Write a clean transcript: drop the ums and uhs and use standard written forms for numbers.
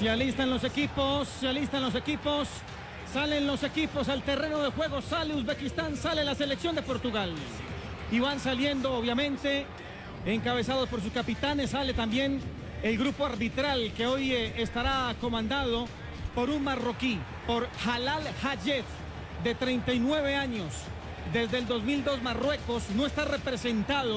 Se alistan los equipos, salen los equipos al terreno de juego, sale Uzbekistán, sale la selección de Portugal. Y van saliendo, obviamente, encabezados por sus capitanes, sale también el grupo arbitral que hoy estará comandado por un marroquí, por Halal Hayet, de 39 años. Desde el 2002 Marruecos no está representado